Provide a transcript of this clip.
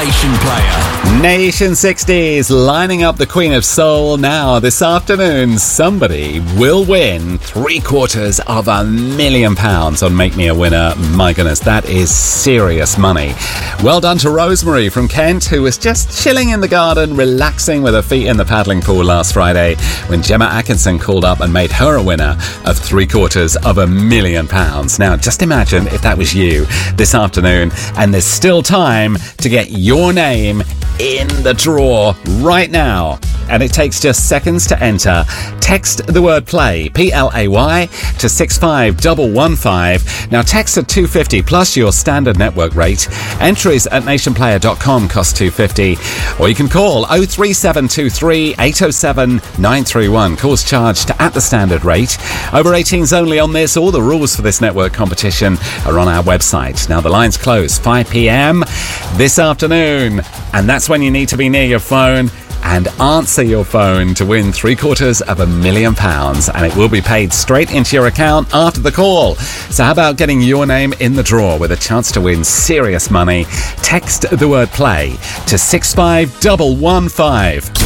Nation Player. Nation 60s lining up the Queen of Soul. Now, this afternoon, somebody will win £750,000 on Make Me a Winner. My goodness, that is serious money. Well done to Rosemary from Kent, who was just chilling in the garden, relaxing with her feet in the paddling pool last Friday when Gemma Atkinson called up and made her a winner of £750,000. Now, just imagine if that was you this afternoon, and there's still time to get your name in the draw right now. And it takes just seconds to enter. Text the word play, PLAY, to 65115. Now text at 250 plus your standard network rate. Entries at nationplayer.com cost $2.50. Or you can call 03723 807 931. Calls charged at the standard rate. Over 18s only on this. All the rules for this network competition are on our website. Now the lines close 5 p.m. this afternoon. And that's when you need to be near your phone and answer your phone to win £750,000, and it will be paid straight into your account after the call. So how about getting your name in the draw with a chance to win serious money? Text the word play to 65115.